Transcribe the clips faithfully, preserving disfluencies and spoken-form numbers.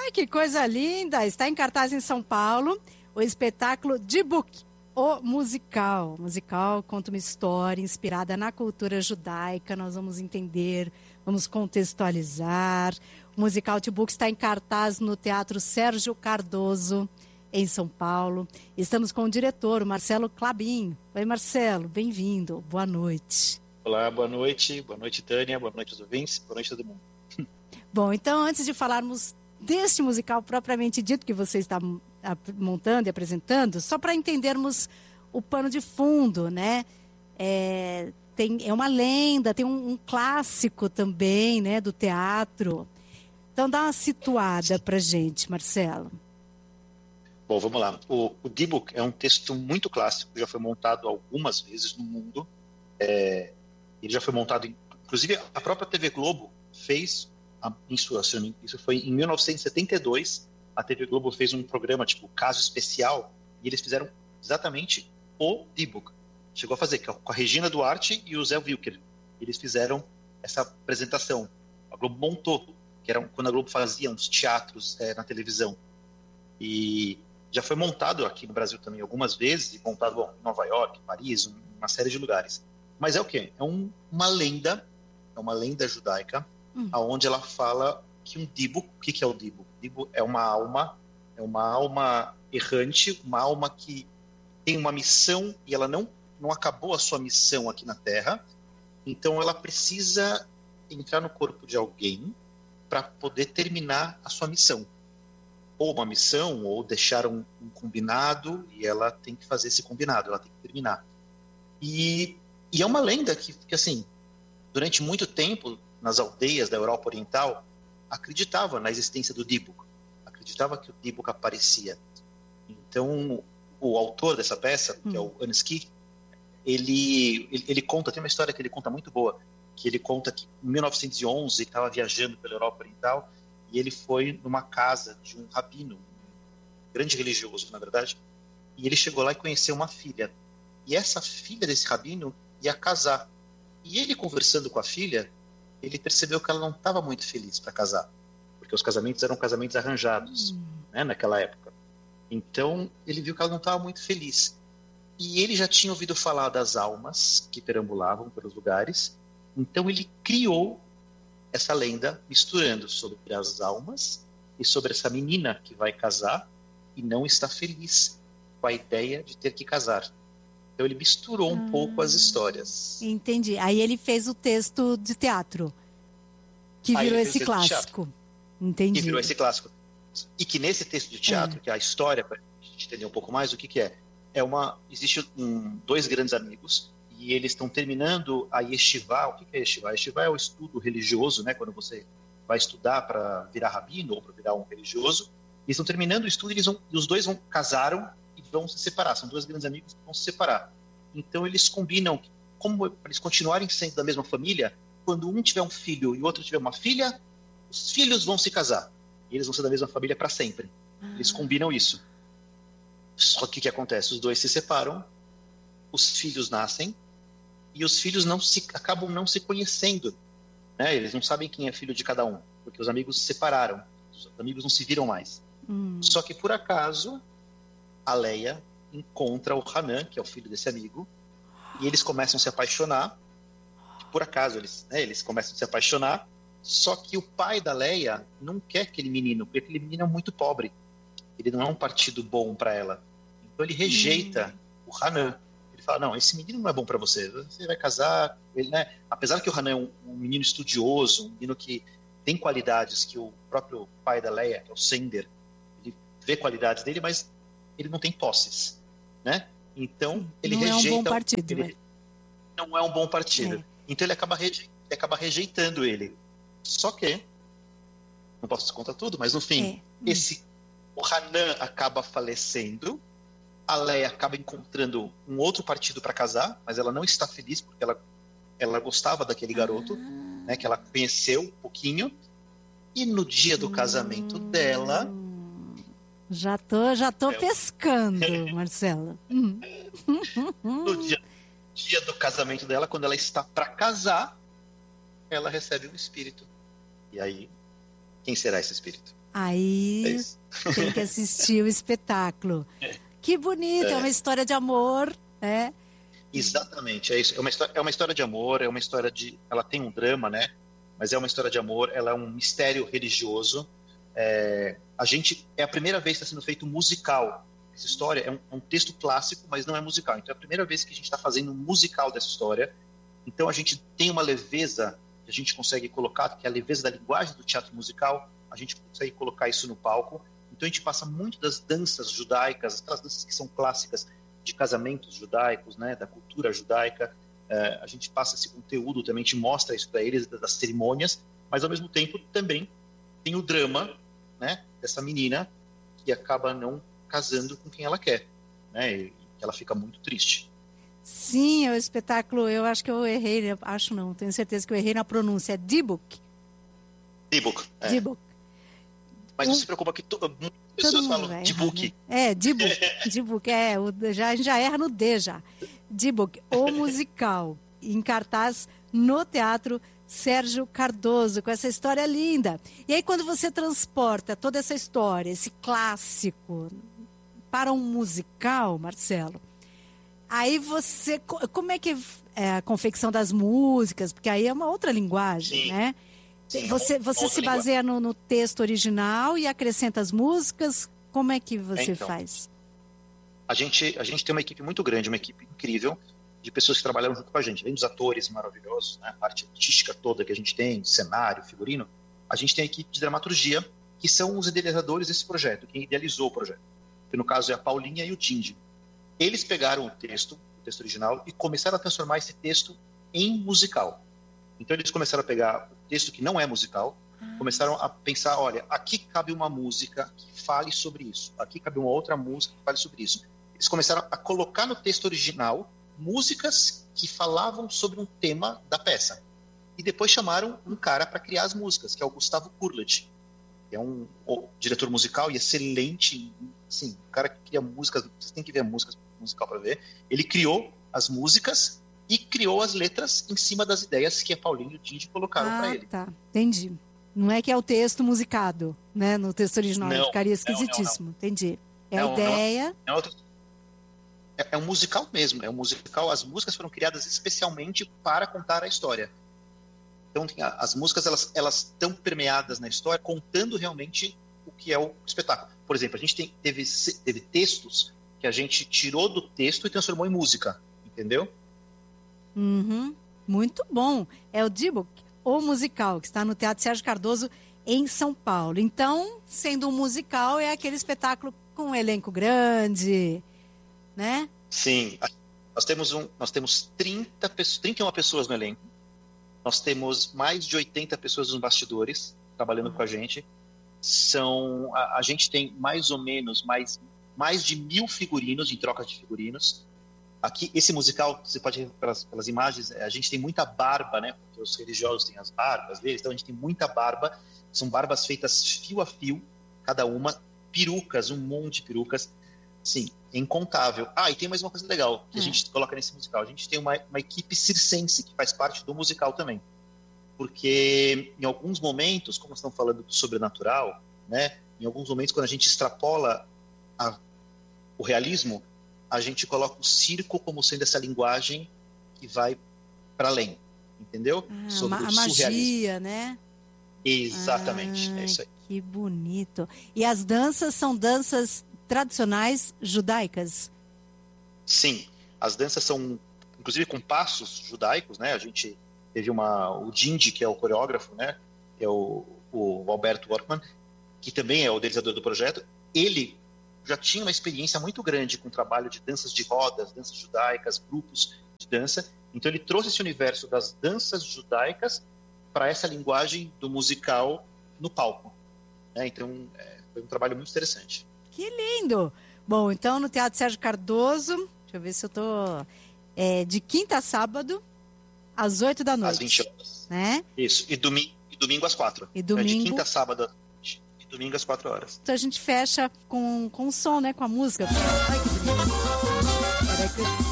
Ai, que coisa linda! Está em cartaz em São Paulo o espetáculo Dybbuk, o musical. O musical conta uma história inspirada na cultura judaica. Nós vamos entender, vamos contextualizar. O musical Dybbuk está em cartaz no Teatro Sérgio Cardoso, em São Paulo. Estamos com o diretor, Marcelo Klabin. Oi, Marcelo, bem-vindo. Boa noite. Olá, boa noite. Boa noite, Tânia. Boa noite aos ouvintes. Boa noite a todo mundo. Bom, então, antes de falarmos deste musical propriamente dito que você está montando e apresentando, só para entendermos o pano de fundo, né? É, tem, é uma lenda, tem um, um clássico também, né, do teatro. Então, dá uma situada para gente, Marcelo. Bom, vamos lá. O, o Dybbuk é um texto muito clássico, já foi montado algumas vezes no mundo. É, ele já foi montado, inclusive a própria T V Globo fez, a, isso, isso foi em mil novecentos e setenta e dois, a T V Globo fez um programa tipo Caso Especial, e eles fizeram exatamente o Dybbuk. Chegou a fazer com a Regina Duarte e o Zé Wilker. Eles fizeram essa apresentação. A Globo montou, que era quando a Globo fazia uns teatros é, na televisão. E já foi montado aqui no Brasil também algumas vezes, e montado bom, em Nova York, Paris, uma série de lugares. Mas é o quê? É um, uma lenda, é uma lenda judaica, hum. onde ela fala que um Dybbuk, o que, que é o Dybbuk? Dybbuk é uma alma, é uma alma errante, uma alma que tem uma missão e ela não, não acabou a sua missão aqui na Terra, então ela precisa entrar no corpo de alguém para poder terminar a sua missão. Ou uma missão, ou deixar um, um combinado, e ela tem que fazer esse combinado, ela tem que terminar. E, e é uma lenda que, que, assim, durante muito tempo, nas aldeias da Europa Oriental, acreditava na existência do Dybbuk, acreditava que o Dybbuk aparecia. Então, o autor dessa peça, hum. que é o Ansky, ele, ele, ele conta, tem uma história que ele conta muito boa, que ele conta que em mil novecentos e onze ele estava viajando pela Europa Oriental, e ele foi numa casa de um rabino, um grande religioso, na verdade, e ele chegou lá e conheceu uma filha. E essa filha desse rabino ia casar. E ele, conversando com a filha, ele percebeu que ela não estava muito feliz para casar, porque os casamentos eram casamentos arranjados, hum. né, naquela época. Então, ele viu que ela não estava muito feliz. E ele já tinha ouvido falar das almas que perambulavam pelos lugares, então ele criou essa lenda misturando sobre as almas e sobre essa menina que vai casar e não está feliz com a ideia de ter que casar. Então ele misturou um ah, pouco as histórias. Entendi. Aí ele fez o texto de teatro, que Aí virou esse clássico. Entendi. Que virou esse clássico. E que nesse texto de teatro, é. que é a história, para a gente entender um pouco mais o que, que é, é uma, existe um, dois grandes amigos, e eles estão terminando a yeshiva. O que é yeshiva? A yeshiva é o estudo religioso, né? Quando você vai estudar para virar rabino ou para virar um religioso. Eles estão terminando o estudo e, eles vão, e os dois vão casaram e vão se separar. São dois grandes amigos que vão se separar. Então eles combinam, como para eles continuarem sendo da mesma família, quando um tiver um filho e o outro tiver uma filha, os filhos vão se casar. E eles vão ser da mesma família para sempre. Ah. Eles combinam isso. Só que o que acontece? Os dois se separam, os filhos nascem, e os filhos não se, acabam não se conhecendo, né? Eles não sabem quem é filho de cada um, porque os amigos se separaram, os amigos não se viram mais. Hum. Só que, por acaso, a Leia encontra o Hanan, que é o filho desse amigo, e eles começam a se apaixonar. Por acaso, eles, né, eles começam a se apaixonar, só que o pai da Leia não quer aquele menino, porque aquele menino é muito pobre. Ele não é um partido bom para ela. Então ele rejeita hum. o Hanan. Ele fala, não, esse menino não é bom para você, você vai casar, ele, né? Apesar que o Hanan é um, um menino estudioso, um menino que tem qualidades que o próprio pai da Leia, que é o Sender, ele vê qualidades dele, mas ele não tem posses, né? Então Sim, ele não rejeita... Não é um bom partido, ele, né? Não é um bom partido. É. Então ele acaba, reje, ele acaba rejeitando ele. Só que, não posso contar tudo, mas no fim, é. esse, o Hanan acaba falecendo, a Leia acaba encontrando um outro partido para casar, mas ela não está feliz porque ela, ela gostava daquele garoto, ah. né, que ela conheceu um pouquinho, e no dia do casamento hum. dela... Já tô, já tô é, pescando, Marcelo. No dia, dia do casamento dela, quando ela está para casar, ela recebe um espírito. E aí, quem será esse espírito? Aí é tem que assistir o espetáculo. É. Que bonito, é. é uma história de amor, é. Exatamente, é isso. É uma, história, é uma história de amor, é uma história de... Ela tem um drama, né? Mas é uma história de amor, ela é um mistério religioso. É, a gente... É a primeira vez que está sendo feito musical. Essa história é um, é um texto clássico, mas não é musical. Então é a primeira vez que a gente está fazendo um musical dessa história. Então a gente tem uma leveza que a gente consegue colocar, que é a leveza da linguagem do teatro musical. A gente consegue colocar isso no palco. Então a gente passa muito das danças judaicas, aquelas danças que são clássicas de casamentos judaicos, né, da cultura judaica. É, a gente passa esse conteúdo também, a gente mostra isso para eles, das cerimônias, mas ao mesmo tempo também tem o drama, né, dessa menina que acaba não casando com quem ela quer, né, e ela fica muito triste. Sim, é o espetáculo, eu acho que eu errei, acho não, tenho certeza que eu errei na pronúncia, é Dybbuk. Dybbuk, é. Dybbuk. Mas não se preocupa que to, muitas pessoas falam Dybbuk. Né? É, Dybbuk, Dybbuk, é, o, já, a gente já erra no D já. Dybbuk, o musical, em cartaz no Teatro Sérgio Cardoso, com essa história linda. E aí quando você transporta toda essa história, esse clássico, para um musical, Marcelo, aí você, como é que é a confecção das músicas? Porque aí é uma outra linguagem, Sim. né? Sim, você você se baseia no, no texto original e acrescenta as músicas? Como é que você então, faz? A gente, a gente tem uma equipe muito grande, uma equipe incrível de pessoas que trabalham junto com a gente. Além dos atores maravilhosos, né, a parte artística toda que a gente tem, cenário, figurino, a gente tem a equipe de dramaturgia, que são os idealizadores desse projeto, quem idealizou o projeto. Que no caso é a Paulinha e o Dindi. Eles pegaram o texto, o texto original, e começaram a transformar esse texto em musical. Então eles começaram a pegar o texto que não é musical, ah. começaram a pensar, olha, aqui cabe uma música que fale sobre isso, aqui cabe uma outra música que fale sobre isso. Eles começaram a colocar no texto original músicas que falavam sobre um tema da peça. E depois chamaram um cara para criar as músicas, que é o Gustavo Kurlet, que é um, um diretor musical e excelente, assim, o cara que cria músicas, vocês têm que ver a música musical para ver. Ele criou as músicas e criou as letras em cima das ideias que a Paulinho e o Dindi colocaram ah, para ele. Tá, entendi. Não é que é o texto musicado, né? No texto original, não, ficaria esquisitíssimo. Não, não, não. Entendi. É não, a ideia... Não, não, é, é um musical mesmo, é um musical. As músicas foram criadas especialmente para contar a história. Então, as músicas, elas elas estão permeadas na história, contando realmente o que é o espetáculo. Por exemplo, a gente tem, teve, teve textos que a gente tirou do texto e transformou em música, entendeu? Uhum. Muito bom. É o Dybbuk, o musical, que está no Teatro Sérgio Cardoso, em São Paulo. Então, sendo um musical, é aquele espetáculo com um elenco grande, né? Sim. Nós temos, um, nós temos trinta, trinta e uma pessoas no elenco. Nós temos mais de oitenta pessoas nos bastidores trabalhando uhum. com a gente. São, a, a gente tem mais ou menos mais, mais de mil figurinos, em trocas de figurinos. Aqui, esse musical, você pode ver pelas, pelas imagens, a gente tem muita barba, né? Porque os religiosos têm as barbas deles, então a gente tem muita barba. São barbas feitas fio a fio, cada uma, perucas, um monte de perucas. Sim, é incontável. Ah, e tem mais uma coisa legal que hum. a gente coloca nesse musical. A gente tem uma, uma equipe circense que faz parte do musical também. Porque em alguns momentos, como nós estamos falando do sobrenatural, né? Em alguns momentos, quando a gente extrapola a, o realismo, a gente coloca o circo como sendo essa linguagem que vai para além, entendeu? Ah, sobre a o magia, né? Exatamente, ah, é isso aí. Que bonito. E as danças são danças tradicionais judaicas? Sim, as danças são, inclusive com passos judaicos, né? A gente teve uma, o Dindi, que é o coreógrafo, né? Que é o, o Alberto Workman, que também é o idealizador do projeto. Ele já tinha uma experiência muito grande com o trabalho de danças de rodas, danças judaicas, grupos de dança. Então ele trouxe esse universo das danças judaicas para essa linguagem do musical no palco. É, então é, foi um trabalho muito interessante. Que lindo! Bom, então no Teatro Sérgio Cardoso, deixa eu ver se eu tô... É, de quinta a sábado, às oito da noite. Às vinte horas. Né? Isso, e domingo, e domingo às quatro. E domingo... É de quinta a sábado, e domingo às quatro horas. Então a gente fecha com, com o som, né? Com a música. Ai, que bonito.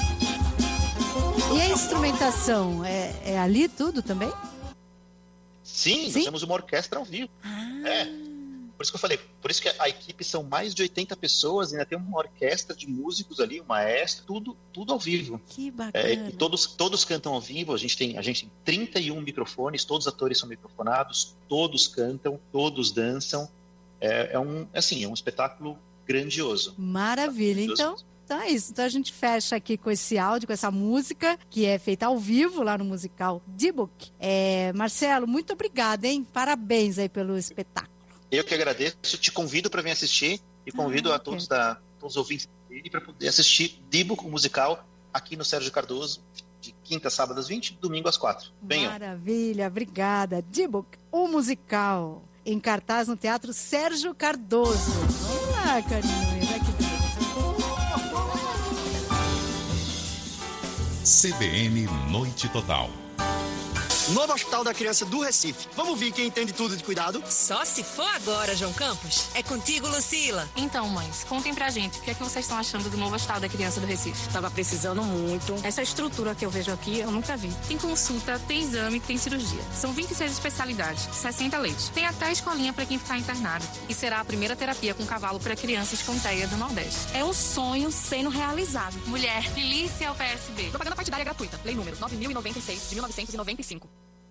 E a instrumentação, é, é ali tudo também? Sim, Sim? nós temos uma orquestra ao vivo. Ah. É. Por isso que eu falei, por isso que a equipe são mais de oitenta pessoas, ainda tem uma orquestra de músicos ali, um maestro, tudo, tudo ao vivo. Que bacana. É, e todos, todos cantam ao vivo, a gente, tem, a gente tem trinta e um microfones, todos os atores são microfonados, todos cantam, todos dançam. É, é um, assim, é um espetáculo grandioso. Maravilha. Então, então é isso. Então a gente fecha aqui com esse áudio, com essa música, que é feita ao vivo lá no musical Dybbuk. É, Marcelo, muito obrigada, hein? Parabéns aí pelo espetáculo. Eu que agradeço, te convido para vir assistir e convido ah, a todos, da, todos os ouvintes para poder assistir Dybbuk, o musical, aqui no Sérgio Cardoso, de quinta, sábado às vinte, domingo às quatro. Venham. Maravilha, obrigada. Dybbuk, o musical, em cartaz no Teatro Sérgio Cardoso. Vamos lá, carinho. Vai que C B N Noite Total. Novo Hospital da Criança do Recife. Vamos ver quem entende tudo de cuidado? Só se for agora, João Campos. É contigo, Lucila. Então, mães, contem pra gente o que é que vocês estão achando do novo Hospital da Criança do Recife. Tava precisando muito. Essa estrutura que eu vejo aqui, eu nunca vi. Tem consulta, tem exame, tem cirurgia. São vinte e seis especialidades, sessenta leitos. Tem até escolinha pra quem ficar internado. E será a primeira terapia com cavalo pra crianças com TEA do Nordeste. É um sonho sendo realizado. Mulher, milícia ao P S B. Propaganda partidária gratuita. Lei número nove mil e noventa e seis, de mil novecentos e noventa e cinco.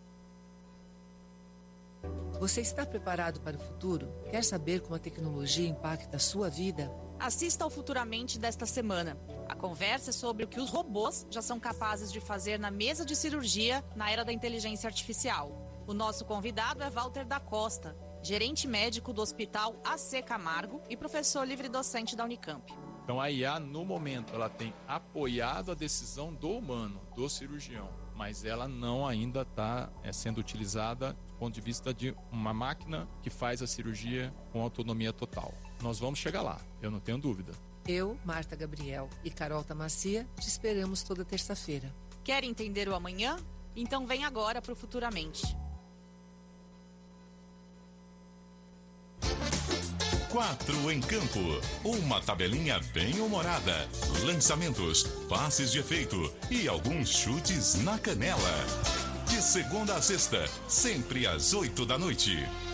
Você está preparado para o futuro? Quer saber como a tecnologia impacta a sua vida? Assista ao Futuramente desta semana. A conversa é sobre o que os robôs já são capazes de fazer na mesa de cirurgia na era da inteligência artificial. O nosso convidado é Walter da Costa, gerente médico do Hospital A C Camargo e professor livre-docente da Unicamp. Então a I A, no momento, ela tem apoiado a decisão do humano, do cirurgião, mas ela não ainda está é, sendo utilizada do ponto de vista de uma máquina que faz a cirurgia com autonomia total. Nós vamos chegar lá, eu não tenho dúvida. Eu, Marta Gabriel e Carol Tamacia te esperamos toda terça-feira. Quer entender o amanhã? Então vem agora para o Futuramente. Quatro em campo, uma tabelinha bem humorada, lançamentos, passes de efeito e alguns chutes na canela. De segunda a sexta, sempre às oito da noite.